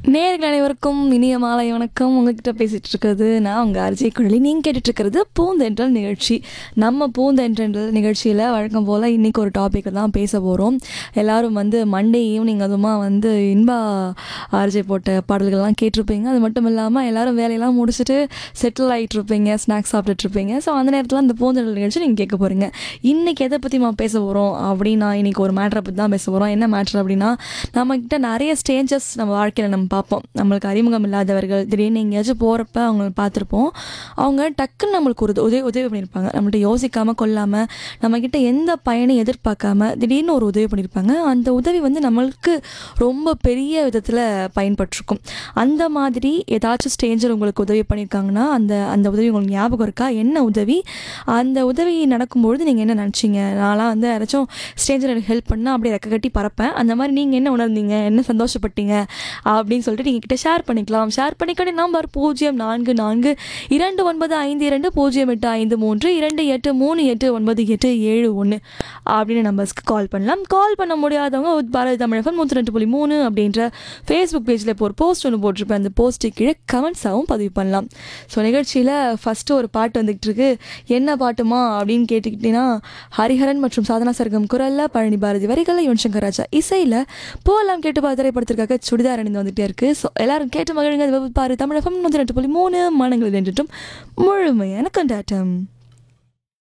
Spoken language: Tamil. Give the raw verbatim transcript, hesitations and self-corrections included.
நேயர்கள் அனைவருக்கும் இனிய மாலை வணக்கம். உங்ககிட்ட பேசிகிட்டு இருக்கிறது நான் உங்கள் அர்ஜய் குழலி. நீங்கள் கேட்டுட்ருக்கிறது பூந்தென்றல் நிகழ்ச்சி. நம்ம பூந்தென்றல் நிகழ்ச்சியில் வழக்கம் போல் இன்றைக்கி ஒரு டாப்பிக்கை தான் பேச போகிறோம். எல்லோரும் வந்து மண்டே ஈவினிங் அதுமா வந்து இன்பா அர்ஜய் போட்ட பாடல்கள்லாம் கேட்டிருப்பீங்க. அது மட்டும் இல்லாமல் எல்லோரும் வேலையெல்லாம் முடிச்சுட்டு செட்டில் ஆகிட்டுருப்பீங்க, ஸ்நாக்ஸ் சாப்பிட்டுட்ருப்பீங்க. ஸோ அந்த நேரத்தில் அந்த பூந்தென்றல் நிகழ்ச்சி நீங்கள் கேட்க போகிறீங்க. இன்றைக்கி எதை பற்றி நான் பேச போகிறோம் அப்படின்னா, இன்றைக்கி ஒரு மேட்ரை பற்றி தான் பேச போகிறோம். என்ன மேட்ரு அப்படின்னா, நம்மக்கிட்ட நிறைய ஸ்டேஞ்சஸ் நம்ம வாழ்க்கையில் நம்ம பார்ப்போம். நம்மளுக்கு அறிமுகம் இல்லாதவர்கள் திடீர்னு எங்கேயாச்சும் போகிறப்ப அவங்கள பார்த்துருப்போம். அவங்க டக்குன்னு நம்மளுக்கு ஒரு உதவி உதவி பண்ணியிருப்பாங்க. நம்மள்ட்ட யோசிக்காமல் கொள்ளாமல் நம்மக்கிட்ட எந்த பயனை எதிர்பார்க்காம திடீர்னு ஒரு உதவி பண்ணியிருப்பாங்க. அந்த உதவி வந்து நம்மளுக்கு ரொம்ப பெரிய விதத்தில் பயன்பட்டிருக்கும். அந்த மாதிரி ஏதாச்சும் ஸ்டேஞ்சர் உங்களுக்கு உதவி பண்ணியிருக்காங்கன்னா அந்த அந்த உதவி உங்களுக்கு ஞாபகம் இருக்கா? என்ன உதவி? அந்த உதவி நடக்கும்பொழுது நீங்கள் என்ன நினச்சிங்க? நான்லாம் வந்து யாராச்சும் ஸ்டேஞ்சர் எனக்கு ஹெல்ப் பண்ணால் அப்படியே ரெக்க கட்டி பறப்பேன். அந்த மாதிரி நீங்கள் என்ன உணர்ந்தீங்க, என்ன சந்தோஷப்பட்டீங்க அப்படின்னு சொல்லிட்டு நீங்கள் கிட்ட ஷேர் பண்ணிக்கலாம். ஷேர் பண்ணிக்கிட்டு நம்பர் பூஜ்ஜியம் நான்கு நான்கு இரண்டு ஒன்பது ஐந்து இரண்டு பூஜ்ஜியம் எட்டு ஐந்து மூன்று இரண்டு எட்டு மூணு எட்டு ஒன்பது எட்டு ஏழு ஒன்று அப்படின்னு நம்பர்ஸ்க்கு கால் பண்ணலாம். கால் பண்ண முடியாதவங்க பாரதி தமிழகம் நூற்றி ரெண்டு புள்ளி மூணு அப்படின்ற ஃபேஸ்புக் பேஜில் இப்போ ஒரு போஸ்ட் ஒன்று போட்டிருப்பேன். அந்த போஸ்ட்டு கீழே கமெண்ட்ஸாகவும் பதிவு பண்ணலாம். ஸோ நிகழ்ச்சியில் ஃபஸ்ட்டு ஒரு பாட்டு வந்துக்கிட்டு இருக்கு. என்ன பாட்டுமா அப்படின்னு கேட்டுக்கிட்டீங்கன்னா, ஹரிஹரன் மற்றும் சாதனா சர்க்கம் குரலில், பழனி பாரதி வரிகளில், யுவன் சங்கர் ராஜா இசையில் போலாம் கேட்டு பா திரைப்படத்திற்காக சுடிதார் அணிந்து வந்துகிட்டே இருக்குது. ஸோ எல்லாரும் கேட்டு மகிழுங்க. பாரு தமிழகம் நூற்றி ரெண்டு புள்ளி மூணு மனங்களில் என்றும் முழுமையான கொண்டாட்டம்.